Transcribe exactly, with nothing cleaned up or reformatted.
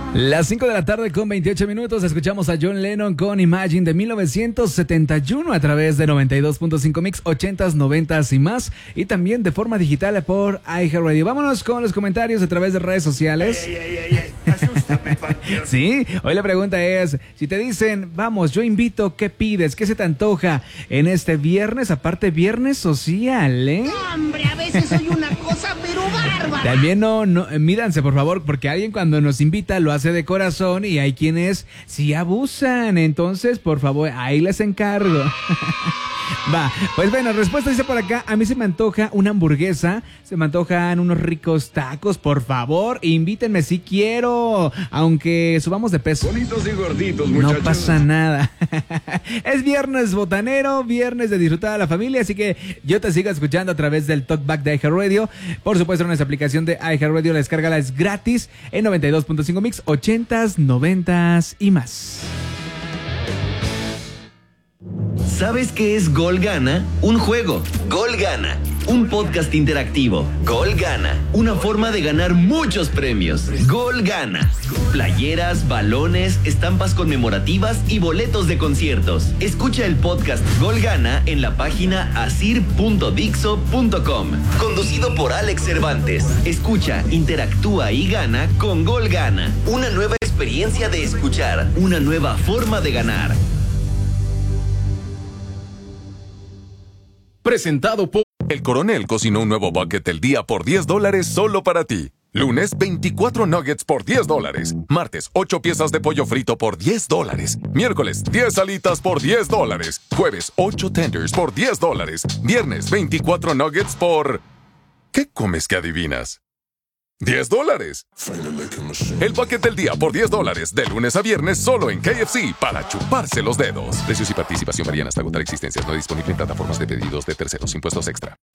Las cinco de la tarde con veintiocho minutos, escuchamos a John Lennon con Imagine de mil novecientos setenta y uno a través de noventa y dos punto cinco Mix, ochentas, noventas y más, y también de forma digital por iHeartRadio. Vámonos con los comentarios a través de redes sociales. Ay, ay, ay, ay. Asústame, Panteón. Sí, hoy la pregunta es, si te dicen, vamos, yo invito, ¿qué pides? ¿Qué se te antoja en este viernes? Aparte, viernes social, ¿eh? Hombre, a veces soy una cosa pero bárbara. También no, no, mídanse por favor, porque alguien cuando nos invita lo hace de corazón y hay quienes sí abusan. Entonces, por favor, ahí les encargo. Va, pues bueno, respuesta dice por acá, a mí se me antoja una hamburguesa, se me antojan unos ricos tacos, por favor, invítenme si quiero, aunque subamos de peso. Bonitos y gorditos, muchachos. No pasa nada. Es viernes botanero, viernes de disfrutar a la familia, así que yo te sigo escuchando a través del Talkback de iHeartRadio. Por supuesto, en nuestra aplicación de iHeartRadio, la descárgala es gratis en noventa y dos punto cinco Mix, ochentas, noventas y más. ¿Sabes qué es Gol Gana? Un juego. Gol Gana. Un podcast interactivo. Gol Gana. Una forma de ganar muchos premios. Gol Gana. Playeras, balones, estampas conmemorativas y boletos de conciertos. Escucha el podcast Gol Gana en la página asir punto dixo punto com. Conducido por Alex Cervantes. Escucha, interactúa y gana con Gol Gana. Una nueva experiencia de escuchar. Una nueva forma de ganar. Presentado por... El Coronel cocinó un nuevo bucket del día por diez dólares solo para ti. Lunes, veinticuatro nuggets por diez dólares. Martes, ocho piezas de pollo frito por diez dólares. Miércoles, diez alitas por diez dólares. Jueves, ocho tenders por diez dólares. Viernes, veinticuatro nuggets por... ¿Qué comes que adivinas? diez dólares. El bucket del día por diez dólares, de lunes a viernes solo en K F C, para chuparse los dedos. Precios y participación varían hasta agotar existencias. No disponible en plataformas de pedidos de terceros. Impuestos extra.